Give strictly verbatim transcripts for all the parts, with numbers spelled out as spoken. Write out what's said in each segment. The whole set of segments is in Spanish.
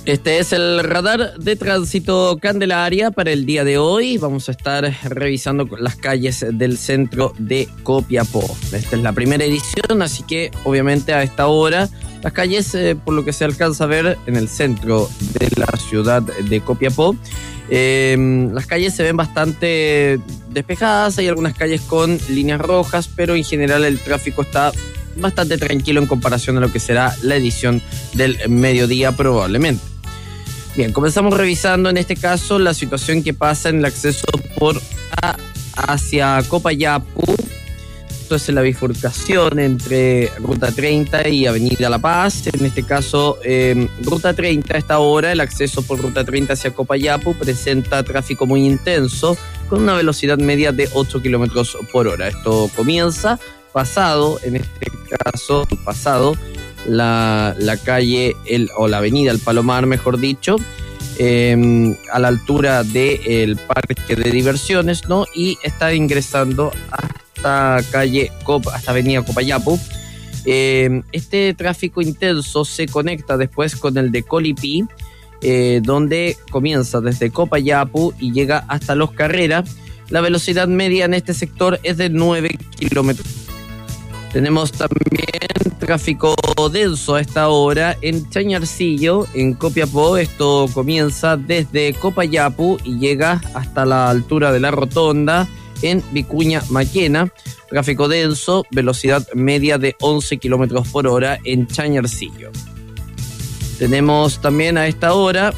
Este es el radar de tránsito Candelaria para el día de hoy. Vamos a estar revisando las calles del centro de Copiapó. Esta es la primera edición, así que obviamente a esta hora las calles, eh, por lo que se alcanza a ver en el centro de la ciudad de Copiapó, eh, las calles se ven bastante despejadas. Hay algunas calles con líneas rojas, pero en general el tráfico está bastante tranquilo en comparación a lo que será la edición del mediodía probablemente. Bien, comenzamos revisando en este caso la situación que pasa en el acceso por a, hacia Copiapó. Esto es en la bifurcación entre Ruta treinta y Avenida La Paz. En este caso, eh, Ruta treinta, a esta hora, el acceso por Ruta treinta hacia Copiapó presenta tráfico muy intenso con una velocidad media de ocho kilómetros por hora. Esto comienza pasado, en este caso, pasado la, la calle el, o la avenida El Palomar, mejor dicho, eh, a la altura del parque de diversiones, ¿no? Y está ingresando hasta calle Cop, hasta avenida Copiapó. Eh, este tráfico intenso se conecta después con el de Colipí, eh, donde comienza desde Copiapó y llega hasta Los Carreras. La velocidad media en este sector es de nueve kilómetros. Tenemos también tráfico denso a esta hora en Chañarcillo, en Copiapó. Esto comienza desde Copiapó y llega hasta la altura de la rotonda en Vicuña Maquena. Tráfico denso, velocidad media de once kilómetros por hora en Chañarcillo. Tenemos también a esta hora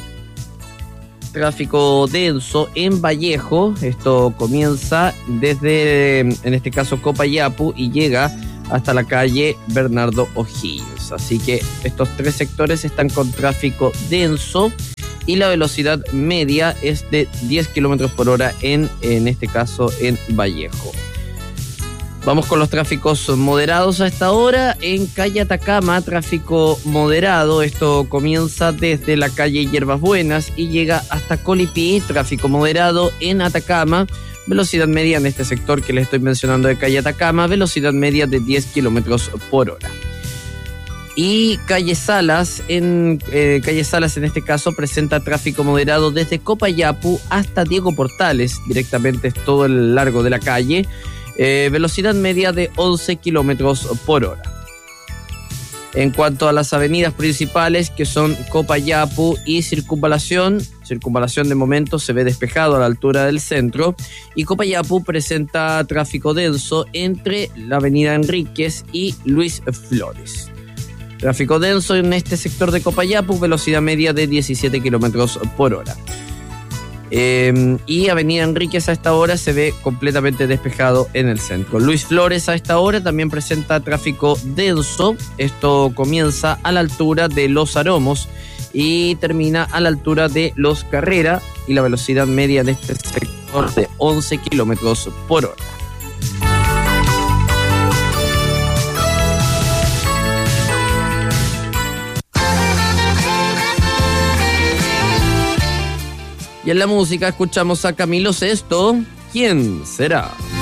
tráfico denso en Vallejo. Esto comienza desde, en este caso, Copiapó y llega hasta la calle Bernardo O'Higgins. Así que estos tres sectores están con tráfico denso y la velocidad media es de diez kilómetros por hora en, en este caso en Vallejo. Vamos con los tráficos moderados a esta hora. En calle Atacama, tráfico moderado. Esto comienza desde la calle Hierbas Buenas y llega hasta Colipí. Tráfico moderado en Atacama. Velocidad media en este sector que les estoy mencionando de calle Atacama, velocidad media de diez kilómetros por hora. Y calle Salas, en eh, calle Salas en este caso presenta tráfico moderado desde Copiapó hasta Diego Portales, directamente es todo el largo de la calle, eh, velocidad media de once kilómetros por hora. En cuanto a las avenidas principales, que son Copiapó y Circunvalación, Circunvalación de momento se ve despejado a la altura del centro, y Copiapó presenta tráfico denso entre la avenida Enríquez y Luis Flores. Tráfico denso en este sector de Copiapó, velocidad media de diecisiete kilómetros por hora. Eh, y avenida Enríquez a esta hora se ve completamente despejado en el centro. Luis Flores a esta hora también presenta tráfico denso. Esto comienza a la altura de Los Aromos y termina a la altura de Los Carrera, y la velocidad media de este sector de once kilómetros por hora. Y en la música escuchamos a Camilo Sesto, ¿Quién será?